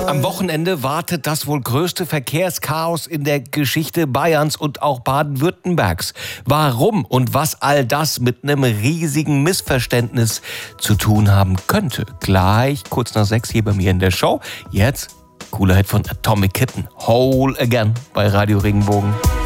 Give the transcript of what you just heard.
Am Wochenende wartet das wohl größte Verkehrschaos in der Geschichte Bayerns und auch Baden-Württembergs. Warum und was all das mit einem riesigen Missverständnis zu tun haben könnte, gleich kurz nach 6 hier bei mir in der Show. Jetzt cooler Hit von Atomic Kitten, Whole Again bei Radio Regenbogen.